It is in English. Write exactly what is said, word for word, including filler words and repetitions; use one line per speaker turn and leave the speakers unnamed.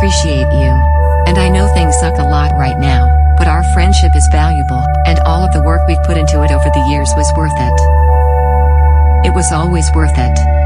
appreciate you. And I know things suck a lot right now, but our friendship is valuable, and all of the work we've put into it over the years was worth it. It was always worth it.